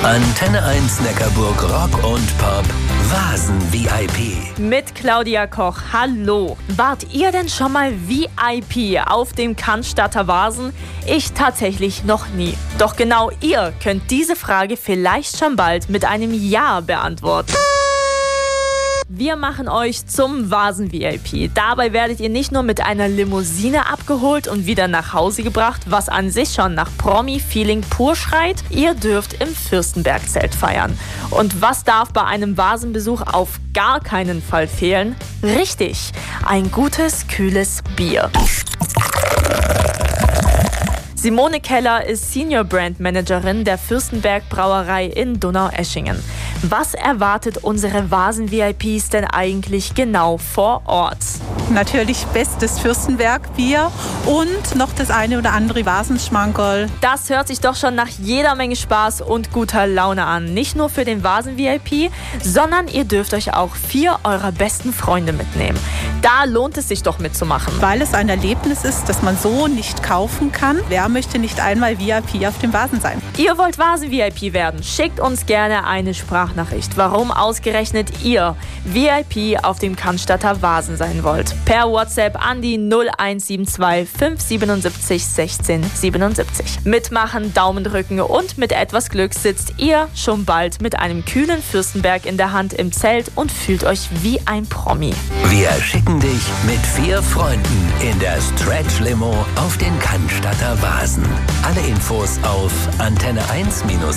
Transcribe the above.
Antenne 1 Neckarburg Rock und Pop Vasen VIP. Mit Claudia Koch. Hallo. Wart ihr denn schon mal VIP auf dem Cannstatter Vasen? Ich tatsächlich noch nie. Doch genau ihr könnt diese Frage vielleicht schon bald mit einem Ja beantworten. Wir machen euch zum Vasen-VIP. Dabei werdet ihr nicht nur mit einer Limousine abgeholt und wieder nach Hause gebracht, was an sich schon nach Promi-Feeling pur schreit. Ihr dürft im Fürstenberg-Zelt feiern. Und was darf bei einem Vasenbesuch auf gar keinen Fall fehlen? Richtig, ein gutes, kühles Bier. Simone Keller ist Senior Brand Managerin der Fürstenberg Brauerei in Donaueschingen. Was erwartet unsere Vasen-VIPs denn eigentlich genau vor Ort? Natürlich bestes Fürstenberg-Bier und noch das eine oder andere Vasenschmankerl. Das hört sich doch schon nach jeder Menge Spaß und guter Laune an. Nicht nur für den Vasen-VIP, sondern ihr dürft euch auch 4 eurer besten Freunde mitnehmen. Da lohnt es sich doch mitzumachen. Weil es ein Erlebnis ist, das man so nicht kaufen kann. Wer möchte nicht einmal VIP auf dem Vasen sein? Ihr wollt Vasen-VIP werden? Schickt uns gerne eine Sprachnachricht, warum ausgerechnet ihr VIP auf dem Cannstatter Vasen sein wollt. Per WhatsApp an die 0172 577 16 77. Mitmachen, Daumen drücken und mit etwas Glück sitzt ihr schon bald mit einem kühlen Fürstenberg in der Hand im Zelt und fühlt euch wie ein Promi. Wir schicken dich mit 4 Freunden in der Stretch Limo auf den Cannstatter Vasen. Alle Infos auf antenne1-